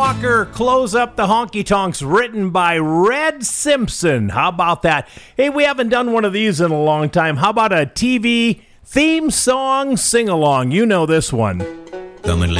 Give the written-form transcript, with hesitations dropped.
Walker, Close Up the Honky Tonks, written by Red Simpson. How about that? Hey, we haven't done one of these in a long time. How about a TV theme song sing-along? You know this one.